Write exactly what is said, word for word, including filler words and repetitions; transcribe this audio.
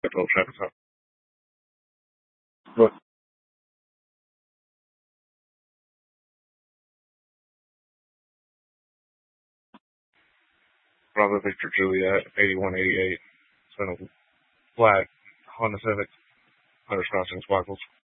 twelve Travis Hunt. But Bravo Victor Juliet, eighty-one eighty-eight. It's been a flat Honda Civic, under crossing sparkles.